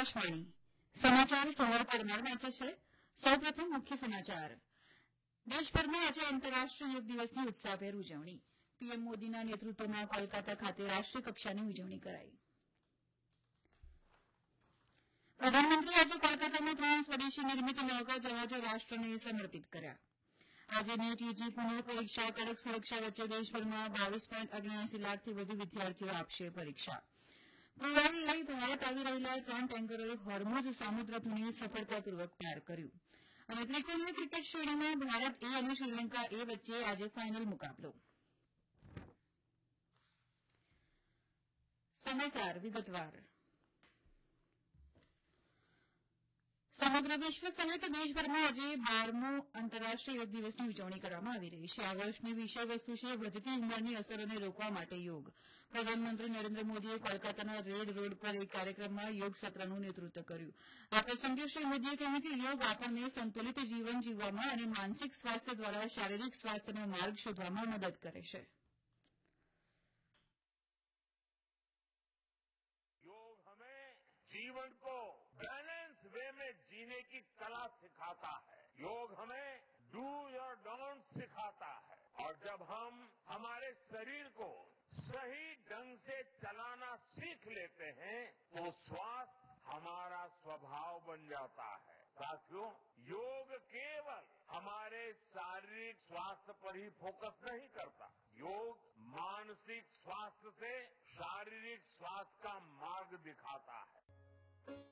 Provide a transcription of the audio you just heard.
આકાશવાણી સમાચાર સોમવાર પરમાર વાંચે છે. સૌપ્રથમ મુખ્ય સમાચાર. દેશભરમાં આજે આંતરરાષ્ટ્રીય યોગ દિવસની ઉત્સાહભેર ઉજવણી. પીએમ મોદીના નેતૃત્વમાં કોલકાતા ખાતે રાષ્ટ્રીય કક્ષાની ઉજવણી કરાઈ. પ્રધાનમંત્રી આજે કોલકાતામાં 3 સ્વદેશી નિર્મિત નૌકા જહાજો રાષ્ટ્રને સમર્પિત કર્યા. આજે નીટ યુજી પુનઃ પરીક્ષા કડક સુરક્ષા વચ્ચે દેશભરમાં 22.79 લાખથી વધુ વિદ્યાર્થીઓ આપશે પરીક્ષા. ક્રુઆઈ લઈ ભારત આવી રહેલા 3 ટેન્કરોએ હોર્મુઝ સામુદ્રધુને સફળતાપૂર્વક પાર કર્યું. અને ત્રિકોણીય ક્રિકેટ શ્રેણીમાં ભારત એ અને શ્રીલંકા એ વચ્ચે આજે ફાઇનલ મુકાબલો. સમાચાર વિગતવાર. સમગ્ર વિશ્વ સહિત દેશભરમાં આજે 12મો આંતરરાષ્ટ્રીય યોગ દિવસની ઉજવણી કરવામાં આવી રહી છે. આ વર્ષની વિષય વસ્તુ છે વધતી ઉંમરની અસરોને રોકવા માટે યોગ. પ્રધાનમંત્રી નરેન્દ્ર મોદીએ કોલકાતાના રેડ રોડ પર એક કાર્યક્રમમાં યોગ સત્રનું નેતૃત્વ કર્યું. આ પ્રસંગે શ્રી મોદીએ કહ્યું કે યોગ આપણને સંતુલિત જીવન જીવવામાં અને માનસિક સ્વાસ્થ્ય દ્વારા શારીરિક સ્વાસ્થ્યનો માર્ગ શોધવામાં મદદ કરે છે. योग हमें जीवन को बैलेंस वे में जीने की कला सिखाता है. योग हमें डू और डोंट सिखाता है. और जब हम हमारे शरीर को सही ढंग से चलाना सीख लेते हैं तो स्वास्थ्य हमारा स्वभाव बन जाता है. साथियों, योग केवल हमारे शारीरिक स्वास्थ्य पर ही फोकस नहीं करता. योग मानसिक स्वास्थ्य से शारीरिक स्वास्थ्य का मार्ग दिखाता है.